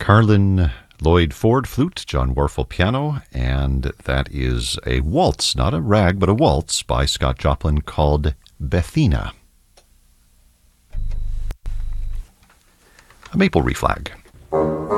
Carlin Lloyd Ford flute, John Warfel piano, and that is a waltz, not a rag, but a waltz by Scott Joplin called Bethina. A maple reflag.